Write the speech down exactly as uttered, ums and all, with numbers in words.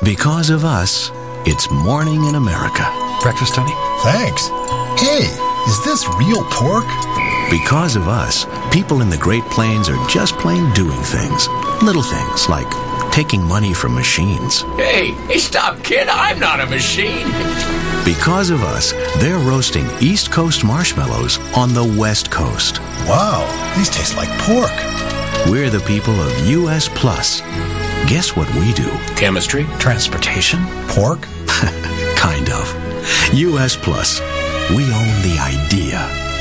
Because of us, it's morning in America. Breakfast, Tony? Thanks. Hey, is this real pork? Because of us, people in the Great Plains are just plain doing things. Little things like taking money from machines. Hey, hey, stop, kid. I'm not a machine. Because of us, they're roasting East Coast marshmallows on the West Coast. Wow, these taste like pork. We're the people of U S Plus. Guess what we do? Chemistry? Transportation? Pork? Kind of. U S Plus. We own the idea.